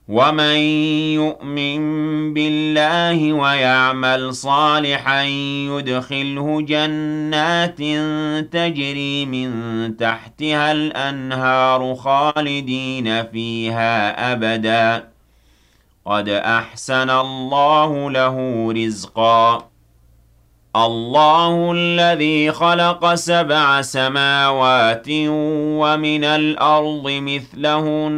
ومن يؤمن بالله ويعمل صالحا يدخله جنات تجري من تحتها الأنهار خالدين فيها أبدا قد أحسن الله له رزقا الله الذي خلق 7 سماوات ومن الأرض مثلهن